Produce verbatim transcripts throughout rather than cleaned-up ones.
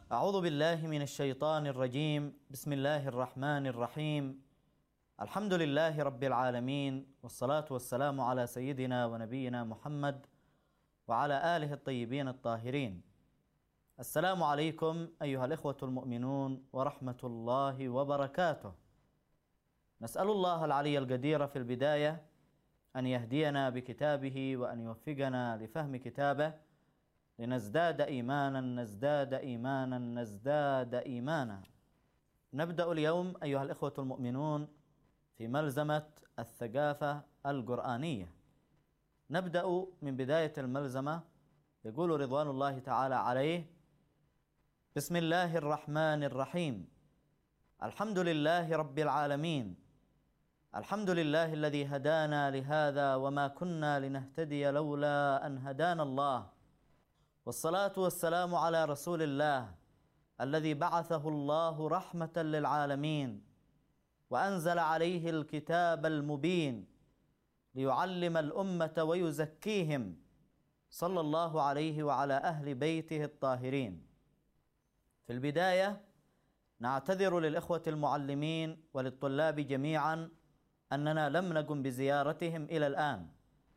أعوذ بالله من الشيطان الرجيم. بسم الله الرحمن الرحيم. الحمد لله رب العالمين، والصلاة والسلام على سيدنا ونبينا محمد وعلى آله الطيبين الطاهرين. السلام عليكم أيها الإخوة المؤمنون ورحمة الله وبركاته. نسأل الله العلي القدير في البداية أن يهدينا بكتابه وأن يوفقنا لفهم كتابه لنزداد إيمانا نزداد إيمانا نزداد إيمانا. نبدأ اليوم أيها الإخوة المؤمنون في ملزمة الثقافة القرآنية. نبدأ من بداية الملزمة. يقول رضوان الله تعالى عليه: بسم الله الرحمن الرحيم. الحمد لله رب العالمين. الحمد لله الذي هدانا لهذا وما كنا لنهتدي لولا أن هدانا الله، والصلاة والسلام على رسول الله الذي بعثه الله رحمة للعالمين وأنزل عليه الكتاب المبين ليعلم الأمة ويزكيهم، صلى الله عليه وعلى أهل بيته الطاهرين. في البداية نعتذر للإخوة المعلمين وللطلاب جميعا أننا لم نقم بزيارتهم إلى الآن،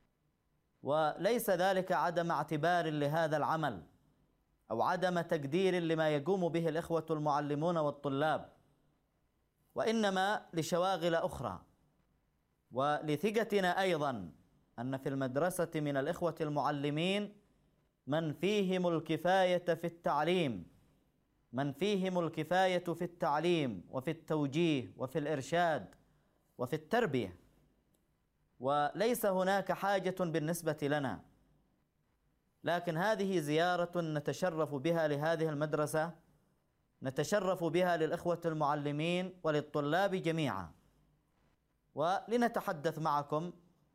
وليس ذلك عدم اعتبار لهذا العمل أو عدم تقدير لما يقوم به الإخوة المعلمون والطلاب، وإنما لشواغل أخرى، ولثقتنا أيضا أن في المدرسة من الإخوة المعلمين من فيهم الكفاية في التعليم من فيهم الكفاية في التعليم وفي التوجيه وفي الإرشاد وفي التربية، وليس هناك حاجة بالنسبة لنا، لكن هذه زيارة نتشرف بها لهذه المدرسة، نتشرف بها للإخوة المعلمين وللطلاب جميعا. ولنتحدث معكم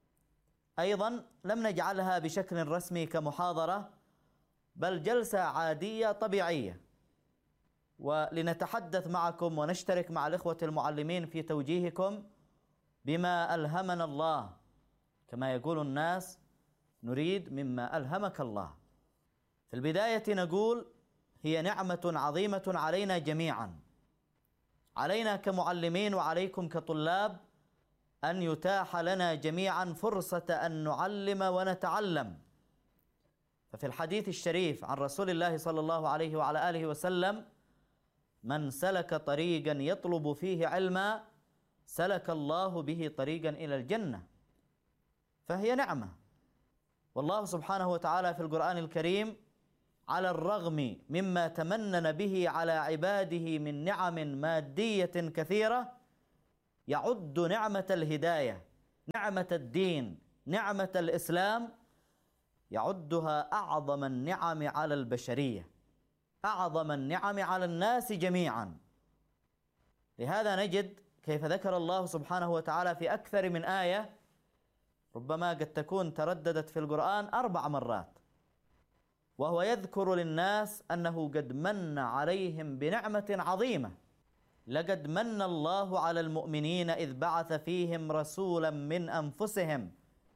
أيضا، لم نجعلها بشكل رسمي كمحاضرة، بل جلسة عادية طبيعية، ولنتحدث معكم ونشترك مع الإخوة المعلمين في توجيهكم بما ألهمنا الله، كما يقول الناس: نريد مما ألهمك الله. في البداية نقول: هي نعمة عظيمة علينا جميعا، علينا كمعلمين وعليكم كطلاب، أن يتاح لنا جميعا فرصة أن نعلم ونتعلم. ففي الحديث الشريف عن رسول الله صلى الله عليه وعلى آله وسلم: من سلك طريقا يطلب فيه علما سلك الله به طريقا إلى الجنة. فهي نعمة، والله سبحانه وتعالى في القرآن الكريم على الرغم مما تمنن به على عباده من نعم مادية كثيرة يعد نعمة الهداية، نعمة الدين، نعمة الإسلام، يعدها أعظم النعم على البشرية، أعظم النعم على الناس جميعا. لهذا نجد كيف ذكر الله سبحانه وتعالى في أكثر من آية، ربما قد تكون ترددت في القرآن أربع مرات، وهو يذكر للناس أنه قد من عليهم بنعمة عظيمة. لقد من الله على المؤمنين إذ بعث فيهم رسولا من أنفسهم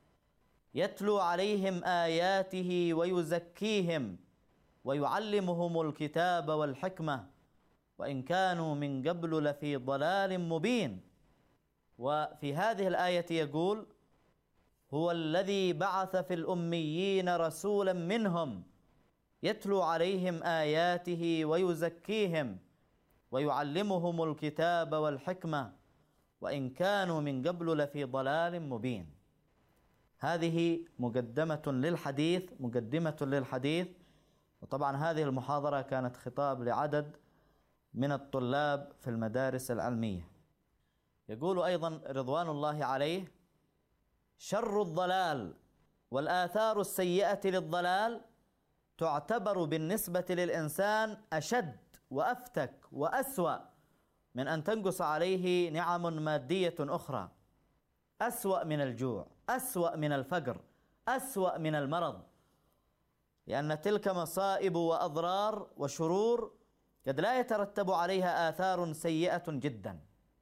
يتلو عليهم آياته ويزكيهم ويعلمهم الكتاب والحكمة وإن كانوا من قبل لفي ضلال مبين. وفي هذه الآية يقول: هو الذي بعث في الأميين رسولا منهم يتلو عليهم آياته ويزكيهم ويعلمهم الكتاب والحكمة وإن كانوا من قبل لفي ضلال مبين. هذه مقدمة للحديث مقدمة للحديث وطبعا هذه المحاضرة كانت خطاب لعدد من الطلاب في المدارس العلمية. يقول أيضا رضوان الله عليه: شر الضلال والآثار السيئة للضلال تعتبر بالنسبة للإنسان أشد وأفتك وأسوأ من أن تنقص عليه نعم مادية أخرى، أسوأ من الجوع، أسوأ من الفقر، أسوأ من المرض، لأن تلك مصائب وأضرار وشرور قد لا يترتب عليها آثار سيئة جدا.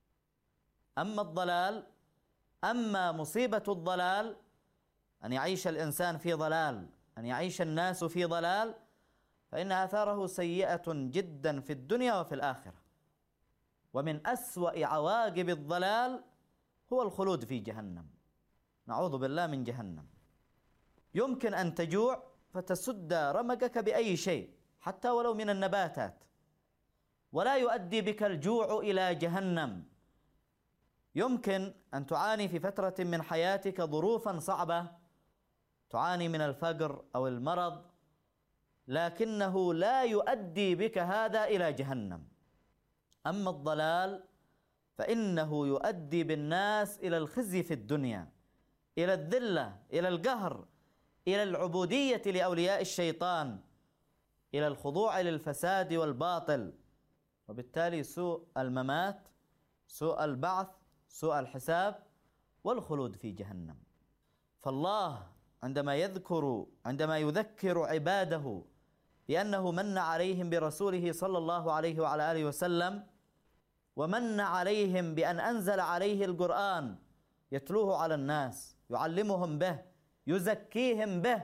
أما الضلال، أما مصيبة الضلال، أن يعيش الإنسان في ضلال، أن يعيش الناس في ضلال، فإن آثاره سيئة جدا في الدنيا وفي الآخرة. ومن أسوأ عواقب الضلال هو الخلود في جهنم، نعوذ بالله من جهنم. يمكن أن تجوع فتسد رمقك بأي شيء حتى ولو من النباتات، ولا يؤدي بك الجوع إلى جهنم. يمكن أن تعاني في فترة من حياتك ظروفا صعبة، تعاني من الفقر أو المرض، لكنه لا يؤدي بك هذا إلى جهنم. أما الضلال فإنه يؤدي بالناس إلى الخزي في الدنيا، إلى الذلة، إلى القهر، إلى العبودية لأولياء الشيطان، إلى الخضوع للفساد والباطل، وبالتالي سوء الممات، سوء البعث، سوء الحساب، والخلود في جهنم. فالله عندما يذكر عندما يذكر عباده بأنه من عليهم برسوله صلى الله عليه وعلى آله وسلم، ومن عليهم بأن أنزل عليه القرآن يتلوه على الناس، يعلمهم به، يزكيهم به،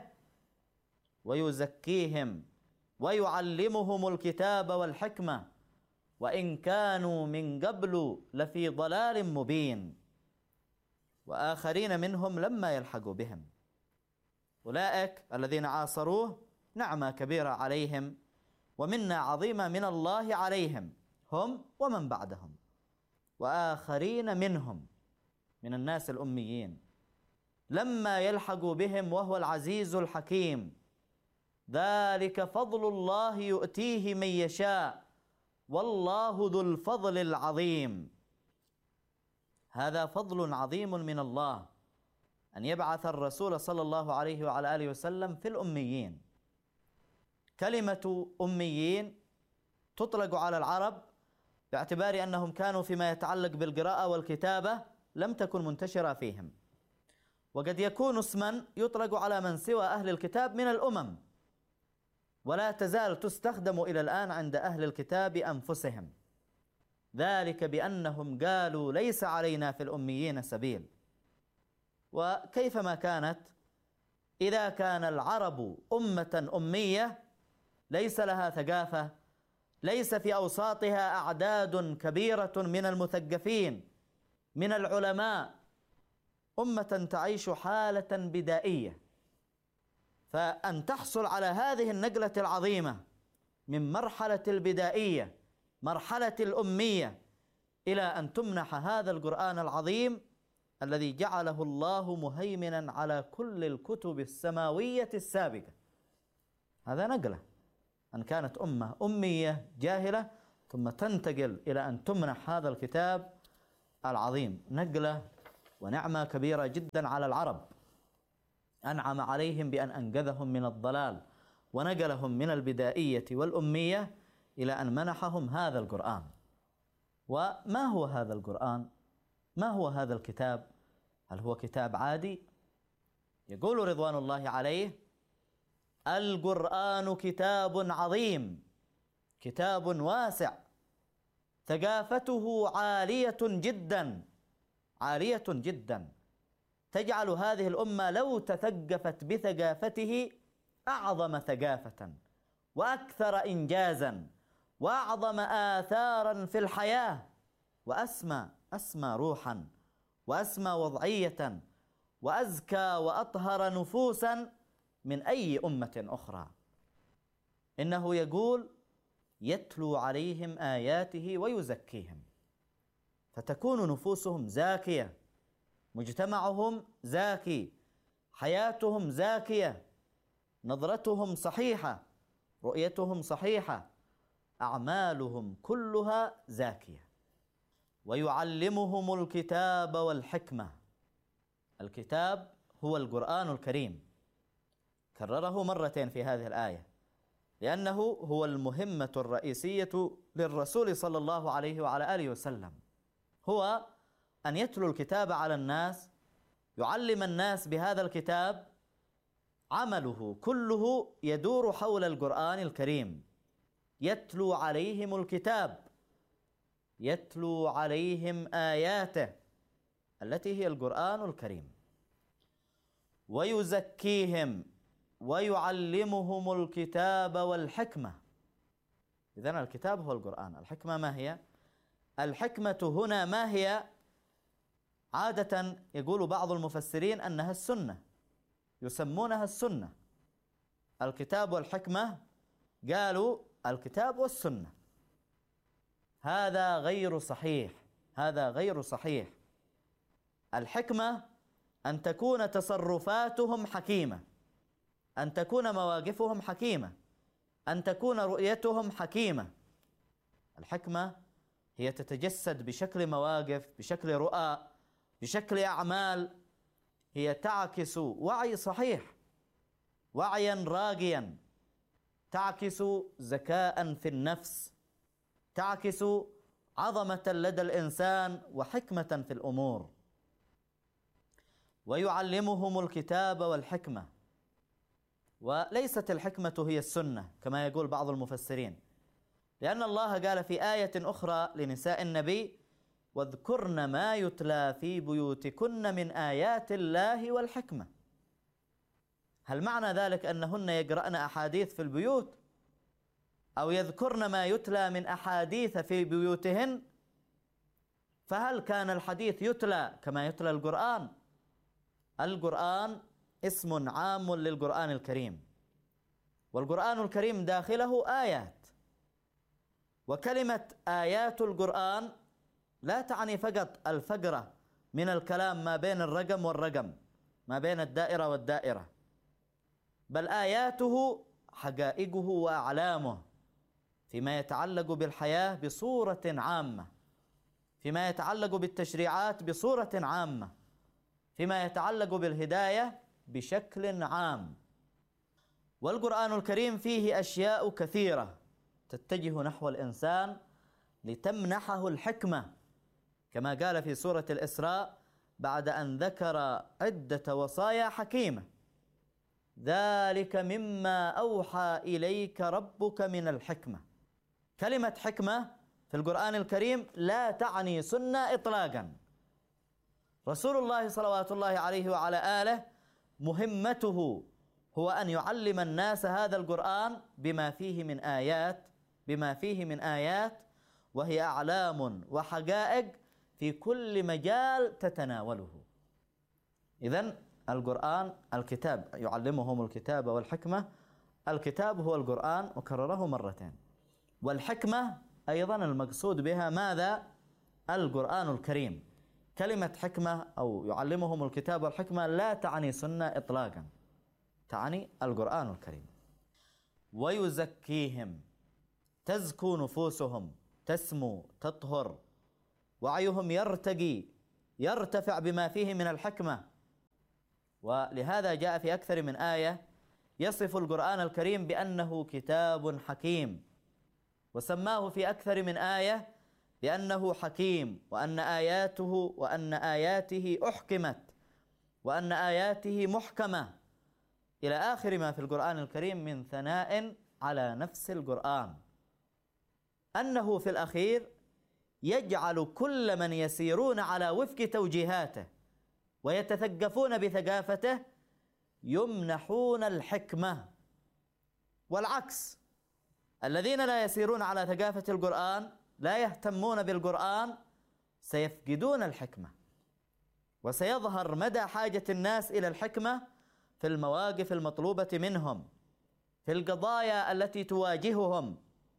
ويزكيهم ويعلمهم الكتاب والحكمة، وإن كانوا من قبل لفي ضلال مبين، وآخرين منهم لما يلحقوا بهم. أولئك الذين عاصروه نعمة كبيرة عليهم ومنة عظيمة من الله عليهم، هم ومن بعدهم. وآخرين منهم من الناس الأميين لما يلحقوا بهم وهو العزيز الحكيم. ذلك فضل الله يؤتيه من يشاء والله ذو الفضل العظيم. هذا فضل عظيم من الله أن يبعث الرسول صلى الله عليه وعلى آله وسلم في الأميين. كلمة أميين تطلق على العرب باعتبار أنهم كانوا فيما يتعلق بالقراءة والكتابة لم تكن منتشرة فيهم، وقد يكون اسما يطلق على من سوى أهل الكتاب من الأمم، ولا تزال تستخدم إلى الآن عند أهل الكتاب أنفسهم، ذلك بأنهم قالوا ليس علينا في الأميين سبيل. وكيفما كانت، إذا كان العرب أمة أمية ليس لها ثقافة، ليس في أوساطها أعداد كبيرة من المثقفين من العلماء، أمة تعيش حالة بدائية، فأن تحصل على هذه النقلة العظيمة من مرحلة البدائية، مرحلة الأمية، إلى أن تمنح هذا القرآن العظيم الذي جعله الله مهيمنا على كل الكتب السماوية السابقة. هذا نقلة، أن كانت أمة أمية جاهلة ثم تنتقل إلى أن تمنح هذا الكتاب العظيم. نقلة ونعمة كبيرة جدا على العرب، أنعم عليهم بأن أنقذهم من الضلال ونقلهم من البدائية والأمية إلى أن منحهم هذا القرآن. وما هو هذا القرآن؟ ما هو هذا الكتاب؟ هل هو كتاب عادي؟ يقول رضوان الله عليه: القرآن كتاب عظيم، كتاب واسع، ثقافته عالية جدا، عالية جدا، تجعل هذه الأمة لو تثقفت بثقافته أعظم ثقافة وأكثر إنجازا وأعظم آثارا في الحياة، وأسمى أسمى روحا وأسمى وضعية وأزكى وأطهر نفوسا من أي أمة أخرى. إنه يقول: يتلو عليهم آياته ويزكيهم، فتكون نفوسهم زاكية، مجتمعهم زاكي، حياتهم زاكية، نظرتهم صحيحة، رؤيتهم صحيحة، أعمالهم كلها زاكية. ويعلمهم الكتاب والحكمة. الكتاب هو القرآن الكريم، كرره مرتين في هذه الآية، لأنه هو المهمة الرئيسية للرسول صلى الله عليه وعلى آله وسلم، هو أن يتلو الكتاب على الناس، يعلم الناس بهذا الكتاب. عمله كله يدور حول القرآن الكريم، يتلو عليهم الكتاب، يتلو عليهم آياته التي هي القرآن الكريم، ويزكيهم. ويعلمهم الكتاب والحكمة. إذن الكتاب هو القرآن. الحكمة ما هي؟ الحكمة هنا ما هي؟ عادة يقول بعض المفسرين أنها السنة، يسمونها السنة. الكتاب والحكمة قالوا الكتاب والسنة. هذا غير صحيح، هذا غير صحيح. الحكمة أن تكون تصرفاتهم حكيمة، أن تكون مواقفهم حكيمة، أن تكون رؤيتهم حكيمة. الحكمة هي تتجسد بشكل مواقف، بشكل رؤى، بشكل أعمال. هي تعكس وعي صحيح، وعيا راقيا، تعكس ذكاء في النفس، تعكس عظمة لدى الإنسان وحكمة في الأمور. ويعلمهم الكتاب والحكمة. وليست الحكمة هي السنة كما يقول بعض المفسرين، لأن الله قال في آية أخرى لنساء النبي: واذكرن ما يتلى في بيوتكن من آيات الله والحكمة. هل معنى ذلك أنهن يقرأن أحاديث في البيوت أو يذكرن ما يتلى من أحاديث في بيوتهن؟ فهل كان الحديث يتلى كما يتلى القرآن؟ القرآن اسم عام للقرآن الكريم، والقرآن الكريم داخله آيات. وكلمة آيات القرآن لا تعني فقط الفقرة من الكلام ما بين الرقم والرقم، ما بين الدائرة والدائرة، بل آياته حقائقه وأعلامه فيما يتعلق بالحياة بصورة عامة، فيما يتعلق بالتشريعات بصورة عامة، فيما يتعلق بالهداية بشكل عام. والقرآن الكريم فيه أشياء كثيرة تتجه نحو الإنسان لتمنحه الحكمة، كما قال في سورة الإسراء بعد أن ذكر عدة وصايا حكيمة: ذلك مما أوحى إليك ربك من الحكمة. كلمة حكمة في القرآن الكريم لا تعني سنة إطلاقا. رسول الله صلوات الله عليه وعلى آله مهمته هو أن يعلم الناس هذا القرآن بما فيه من آيات، بما فيه من آيات وهي أعلام وحقائق في كل مجال تتناوله. إذن القرآن الكتاب، يعلمهم الكتاب والحكمة. الكتاب هو القرآن وكرره مرتين، والحكمة أيضا المقصود بها ماذا؟ القرآن الكريم. كلمة حكمة أو يعلمهم الكتاب والحكمة لا تعني سنة إطلاقا، تعني القرآن الكريم. ويزكيهم، تزكو نفوسهم، تسمو، تطهر، وعيهم يرتقي، يرتفع بما فيه من الحكمة. ولهذا جاء في أكثر من آية يصف القرآن الكريم بأنه كتاب حكيم، وسماه في أكثر من آية بأنه حكيم، وأن آياته وأن آياته أحكمت، وأن آياته محكمة، إلى آخر ما في القرآن الكريم من ثناء على نفس القرآن، أنه في الأخير يجعل كل من يسيرون على وفق توجيهاته ويتثقفون بثقافته يمنحون الحكمة. والعكس، الذين لا يسيرون على ثقافة القرآن، لا يهتمون بالقرآن، سيفقدون الحكمة، وسيظهر مدى حاجة الناس إلى الحكمة في المواقف المطلوبة منهم، في القضايا التي تواجههم.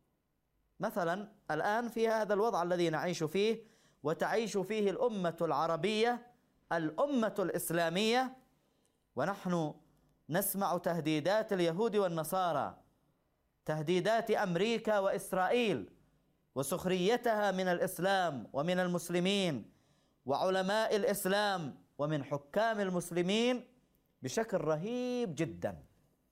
مثلا الآن في هذا الوضع الذي نعيش فيه وتعيش فيه الأمة العربية، الأمة الإسلامية، ونحن نسمع تهديدات اليهود والنصارى، تهديدات أمريكا وإسرائيل وسخريتها من الإسلام ومن المسلمين وعلماء الإسلام ومن حكام المسلمين بشكل رهيب جدا.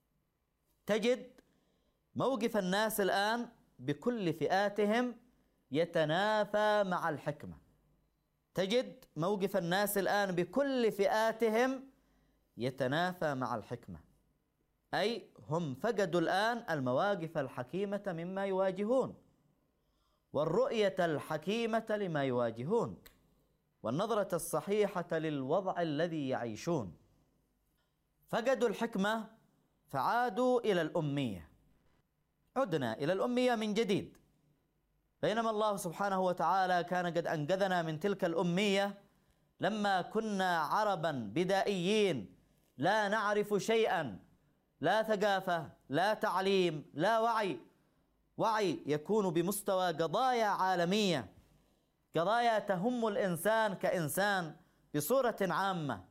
تجد موقف الناس الآن بكل فئاتهم يتنافى مع الحكمة. تجد موقف الناس الآن بكل فئاتهم يتنافى مع الحكمة، أي هم فقدوا الآن المواقف الحكيمة مما يواجهون، والرؤية الحكيمة لما يواجهون، والنظرة الصحيحة للوضع الذي يعيشون. فقدوا الحكمة فعادوا إلى الأمية. عدنا إلى الأمية من جديد، بينما الله سبحانه وتعالى كان قد أنقذنا من تلك الأمية لما كنا عربا بدائيين لا نعرف شيئا، لا ثقافة، لا تعليم، لا وعي. وعي يكون بمستوى قضايا عالمية، قضايا تهم الإنسان كإنسان بصورة عامة.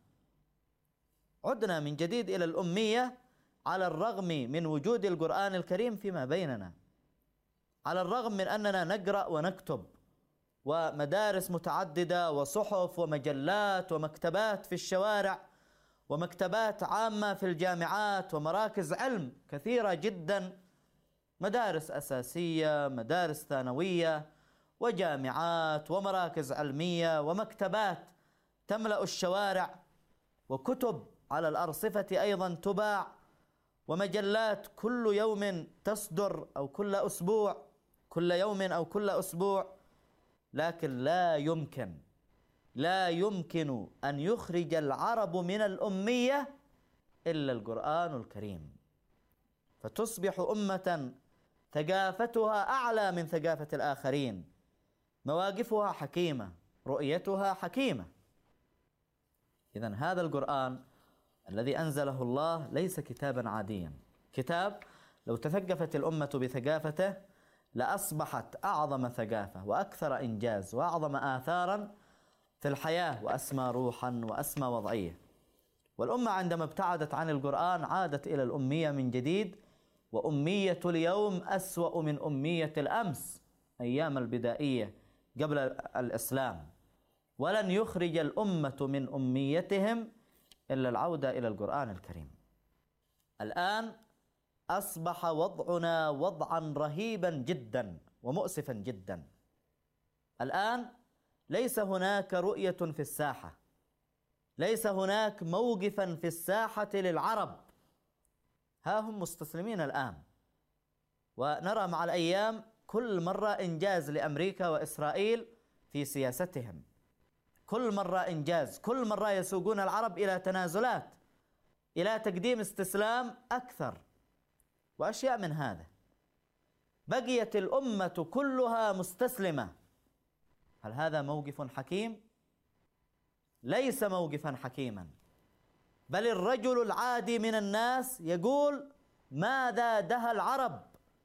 عدنا من جديد إلى الأمية على الرغم من وجود القرآن الكريم فيما بيننا، على الرغم من أننا نقرأ ونكتب، ومدارس متعددة وصحف ومجلات ومكتبات في الشوارع ومكتبات عامة في الجامعات ومراكز علم كثيرة جدا، مدارس أساسية، مدارس ثانوية، وجامعات ومراكز علمية ومكتبات تملأ الشوارع، وكتب على الأرصفة أيضا تباع، ومجلات كل يوم تصدر أو كل أسبوع، كل يوم أو كل أسبوع. لكن لا يمكن لا يمكن أن يخرج العرب من الأمية إلا القرآن الكريم، فتصبح أمة ثقافتها أعلى من ثقافة الآخرين، مواقفها حكيمة، رؤيتها حكيمة. إذن هذا القرآن الذي أنزله الله ليس كتابا عاديا، كتاب لو تثقفت الأمة بثقافته لأصبحت أعظم ثقافة وأكثر إنجاز وأعظم آثارا في الحياة، وأسمى روحا وأسمى وضعية. والأمة عندما ابتعدت عن القرآن عادت إلى الأمية من جديد، وأمية اليوم أسوأ من أمية الأمس أيام البدائية قبل الإسلام. ولن يخرج الأمة من أميتهم إلا العودة إلى القرآن الكريم. الآن أصبح وضعنا وضعا رهيبا جدا ومؤسفا جدا. الآن ليس هناك رؤية في الساحة، ليس هناك موقفا في الساحة للعرب. ها هم مستسلمين الآن، ونرى مع الأيام كل مرة إنجاز لأمريكا وإسرائيل في سياستهم، كل مرة إنجاز، كل مرة يسوقون العرب إلى تنازلات، إلى تقديم استسلام أكثر وأشياء من هذا. بقيت الأمة كلها مستسلمة. هل هذا موقف حكيم؟ ليس موقفا حكيما، بل الرجل العادي من الناس يقول: ماذا دهى العرب؟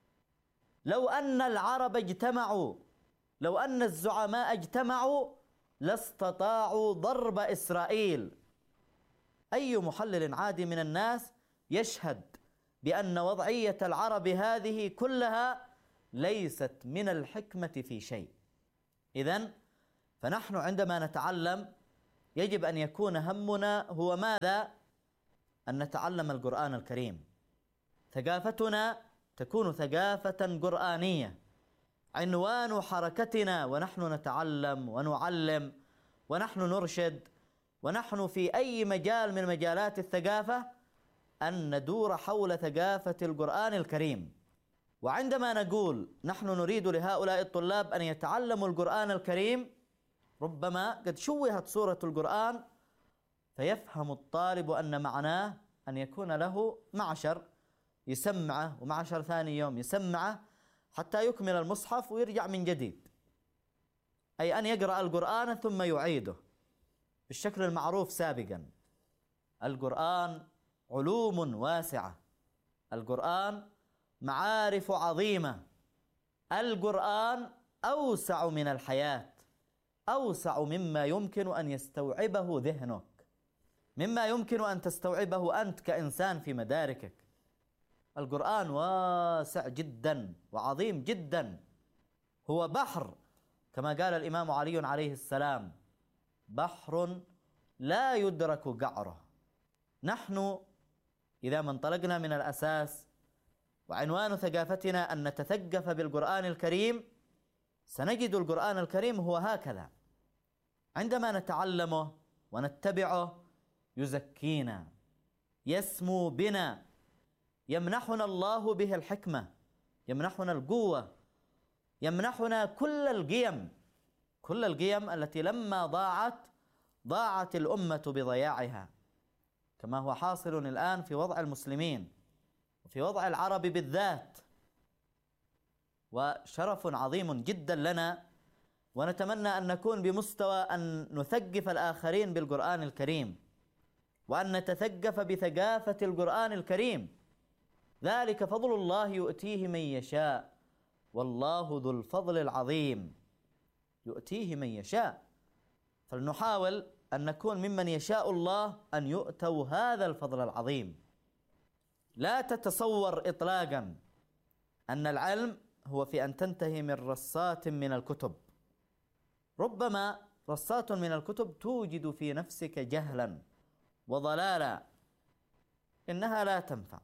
لو أن العرب اجتمعوا، لو أن الزعماء اجتمعوا لاستطاعوا ضرب إسرائيل. أي محلل عادي من الناس يشهد بأن وضعية العرب هذه كلها ليست من الحكمة في شيء. إذن فنحن عندما نتعلم يجب أن يكون همنا هو ماذا؟ أن نتعلم القرآن الكريم. ثقافتنا تكون ثقافة قرآنية، عنوان حركتنا ونحن نتعلم ونعلم ونحن نرشد ونحن في أي مجال من مجالات الثقافة أن ندور حول ثقافة القرآن الكريم. وعندما نقول نحن نريد لهؤلاء الطلاب أن يتعلموا القرآن الكريم، ربما قد شوهت صورة القرآن، فيفهم الطالب أن معناه أن يكون له معشر يسمعه ومعشر ثاني يوم يسمعه حتى يكمل المصحف ويرجع من جديد، أي أن يقرأ القرآن ثم يعيده بالشكل المعروف سابقا. القرآن علوم واسعة، القرآن معارف عظيمة، القرآن أوسع من الحياة، أوسع مما يمكن أن يستوعبه ذهنك، مما يمكن أن تستوعبه أنت كإنسان في مداركك. القرآن واسع جدا وعظيم جدا، هو بحر كما قال الإمام علي عليه السلام: بحر لا يدرك قعره. نحن إذا ما انطلقنا من الأساس وعنوان ثقافتنا أن نتثقف بالقرآن الكريم، سنجد القرآن الكريم هو هكذا، عندما نتعلمه ونتبعه يزكينا، يسمو بنا، يمنحنا الله به الحكمة، يمنحنا القوة، يمنحنا كل القيم، كل القيم التي لما ضاعت ضاعت الأمة بضياعها، كما هو حاصل الآن في وضع المسلمين. وفي وضع العرب بالذات، وشرف عظيم جدا لنا، ونتمنى أن نكون بمستوى أن نثقف الآخرين بالقرآن الكريم، وأن نتثقف بثقافة القرآن الكريم. ذلك فضل الله يؤتيه من يشاء، والله ذو الفضل العظيم، يؤتيه من يشاء. فلنحاول أن نكون ممن يشاء الله أن يؤتوا هذا الفضل العظيم. لا تتصور إطلاقا أن العلم هو في أن تنتهي من رصات من الكتب. ربما رصات من الكتب توجد في نفسك جهلا وضلالا، إنها لا تنفع.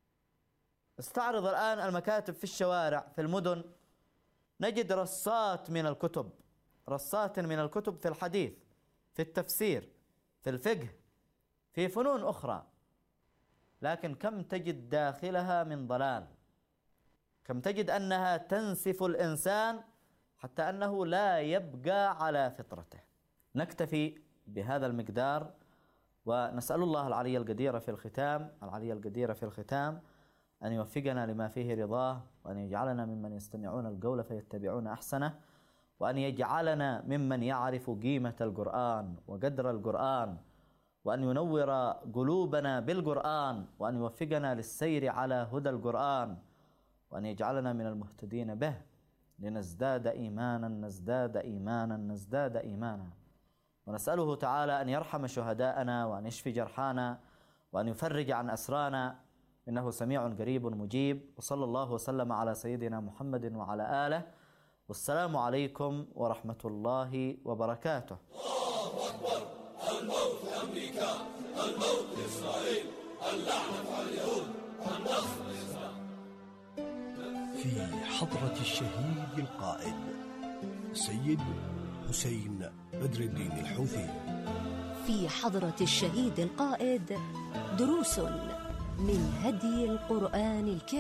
استعرض الآن المكاتب في الشوارع في المدن، نجد رصات من الكتب، رصات من الكتب في الحديث، في التفسير، في الفقه، في فنون أخرى، لكن كم تجد داخلها من ضلال، كم تجد أنها تنسف الإنسان حتى أنه لا يبقى على فطرته. نكتفي بهذا المقدار، ونسأل الله العلي القدير في الختام العلي القدير في الختام أن يوفقنا لما فيه رضاه، وأن يجعلنا ممن يستمعون القول فيتبعون أحسنه، وأن يجعلنا ممن يعرف قيمة القرآن وقدر القرآن، وأن ينور قلوبنا بالقرآن، وأن يوفقنا للسير على هدى القرآن، وأن يجعلنا من المهتدين به، لنزداد إيمانا نزداد إيمانا نزداد إيمانا. ونسأله تعالى أن يرحم شهداءنا، وأن يشفي جرحانا، وأن يفرج عن أسرانا، إنه سميع قريب مجيب. وصلى الله وسلم على سيدنا محمد وعلى آله، والسلام عليكم ورحمة الله وبركاته. الله أكبر. الموت لأمريكا، الموت لإسرائيل، اللعنة على اليهود، النصر للإسلام. في حضرة الشهيد القائد سيد حسين بدر الدين الحوثي. في حضرة الشهيد القائد دروس من هدي القرآن الكريم.